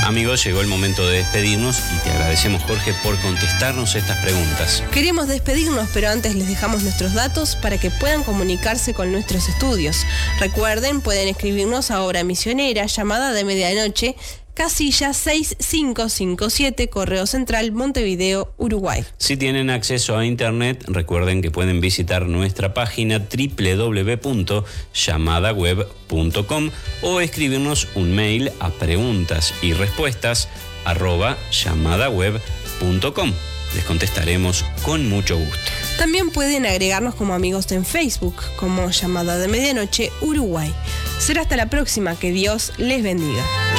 Amigos, llegó el momento de despedirnos y te agradecemos, Jorge, por contestarnos estas preguntas. Queremos despedirnos, pero antes les dejamos nuestros datos para que puedan comunicarse con nuestros estudios. Recuerden, pueden escribirnos a Hora Misionera, llamada de medianoche, casilla 6557, Correo Central, Montevideo, Uruguay. Si tienen acceso a internet, recuerden que pueden visitar nuestra página www.llamadaweb.com o escribirnos un mail a preguntas@llamadaweb.com. Les contestaremos con mucho gusto. También pueden agregarnos como amigos en Facebook, como Llamada de Medianoche Uruguay. Será hasta la próxima, que Dios les bendiga.